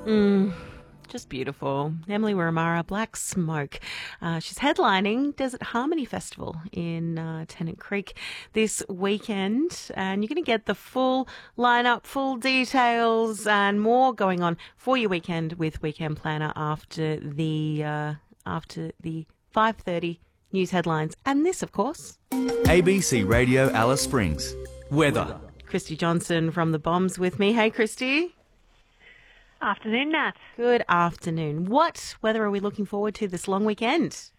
Just beautiful. Emily Waramara, Black Smoke. She's headlining Desert Harmony Festival in Tennant Creek this weekend. And you're going to get the full lineup, full details and more going on for your weekend with Weekend Planner after the 5:30 news headlines. And this, of course. ABC Radio Alice Springs. Weather. Christy Johnson from The Bombs with me. Hey, Christy. Afternoon, Nat. Good afternoon. What weather are we looking forward to this long weekend?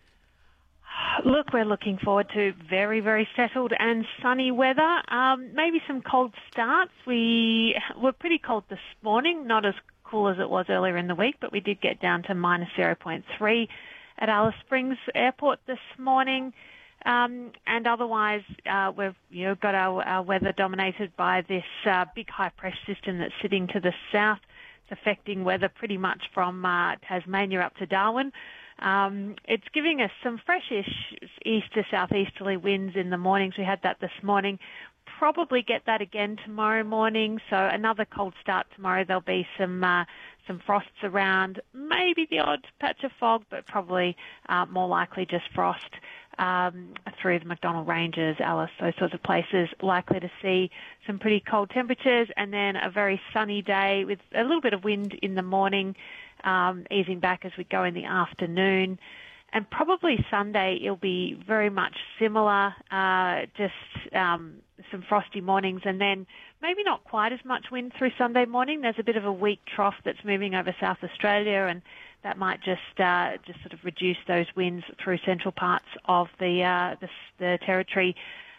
Look, we're looking forward to very, very settled and sunny weather. Maybe some cold starts. We were pretty cold this morning, not as cool as it was earlier in the week, but we did get down to minus 0.3 at Alice Springs Airport this morning. And otherwise, we've got our weather dominated by this big high pressure system that's sitting to the south. It's affecting weather pretty much from Tasmania up to Darwin. It's giving us some freshish east to southeasterly winds in the mornings. We had that this morning. Probably get that again tomorrow morning. So another cold start tomorrow. There'll be some frosts around, maybe the odd patch of fog, but probably more likely just frost through the McDonnell Ranges, Alice, those sorts of places, likely to see some pretty cold temperatures, and then a very sunny day with a little bit of wind in the morning, easing back as we go in the afternoon. And probably Sunday it'll be very much similar, just some frosty mornings, and then maybe not quite as much wind through Sunday morning. There's a bit of a weak trough that's moving over South Australia, and that might just sort of reduce those winds through central parts of the territory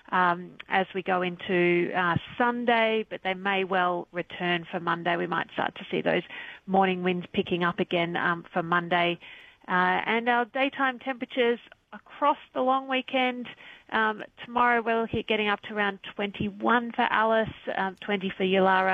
as we go into Sunday, but they may well return for Monday. We might start to see those morning winds picking up again for Monday. And our daytime temperatures across the long weekend, tomorrow we're looking at getting up to around 21 for Alice, 20 for Yulara,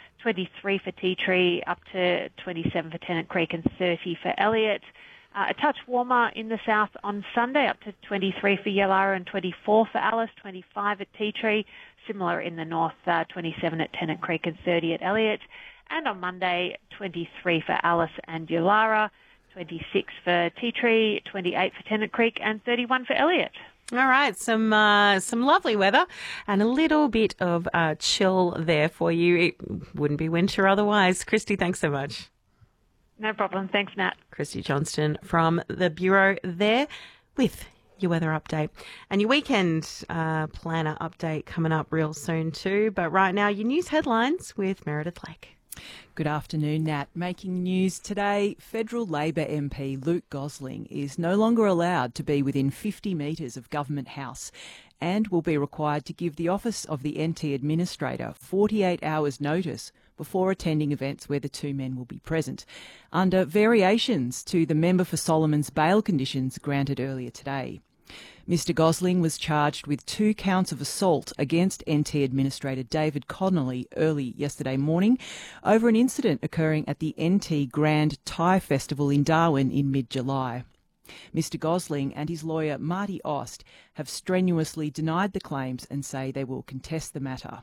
23 for Tea Tree, up to 27 for Tennant Creek and 30 for Elliot. A touch warmer in the south on Sunday, up to 23 for Yulara and 24 for Alice, 25 at Tea Tree. Similar in the north, 27 at Tennant Creek and 30 at Elliot. And on Monday, 23 for Alice and Yulara, 26 for Tea Tree, 28 for Tennant Creek and 31 for Elliot. All right, some lovely weather and a little bit of chill there for you. It wouldn't be winter otherwise. Christy, thanks so much. No problem. Thanks, Nat. Christy Johnston from the Bureau there with your weather update. And your weekend planner update coming up real soon too. But right now, your news headlines with Meredith Lake. Good afternoon, Nat. Making news today, Federal Labor MP Luke Gosling is no longer allowed to be within 50 metres of Government House and will be required to give the office of the NT Administrator 48 hours notice before attending events where the two men will be present, under variations to the member for Solomon's bail conditions granted earlier today. Mr Gosling was charged with 2 counts of assault against NT Administrator David Connolly early yesterday morning over an incident occurring at the NT Grand Thai Festival in Darwin in mid-July. Mr Gosling and his lawyer Marty Ost have strenuously denied the claims and say they will contest the matter.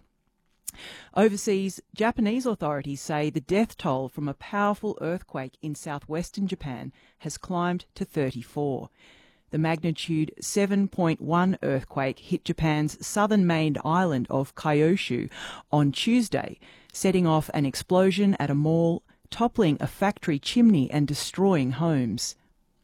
Overseas, Japanese authorities say the death toll from a powerful earthquake in southwestern Japan has climbed to 34. The magnitude 7.1 earthquake hit Japan's southern main island of Kyushu on Tuesday, setting off an explosion at a mall, toppling a factory chimney and destroying homes.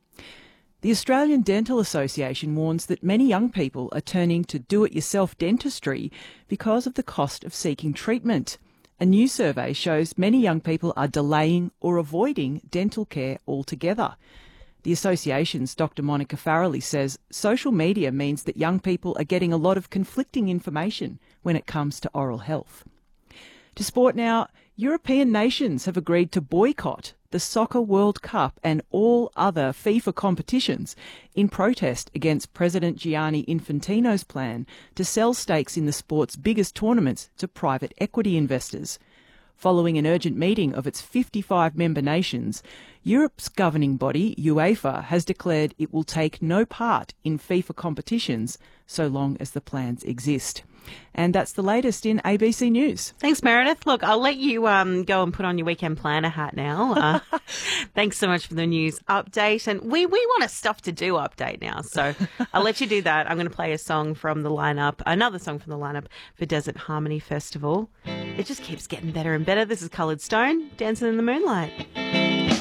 The Australian Dental Association warns that many young people are turning to do-it-yourself dentistry because of the cost of seeking treatment. A new survey shows many young people are delaying or avoiding dental care altogether. The association's Dr Monica Farrelly says social media means that young people are getting a lot of conflicting information when it comes to oral health. To sport now, European nations have agreed to boycott the Soccer World Cup and all other FIFA competitions in protest against President Gianni Infantino's plan to sell stakes in the sport's biggest tournaments to private equity investors. Following an urgent meeting of its 55 member nations, Europe's governing body, UEFA, has declared it will take no part in FIFA competitions so long as the plans exist. And that's the latest in ABC News. Thanks, Meredith. Look, I'll let you go and put on your weekend planner hat now. Thanks so much for the news update. And we want a stuff to do update now. So I'll let you do that. I'm going to play a song from the lineup, another song from the lineup for Desert Harmony Festival. It just keeps getting better and better. This is Coloured Stone, Dancing in the Moonlight.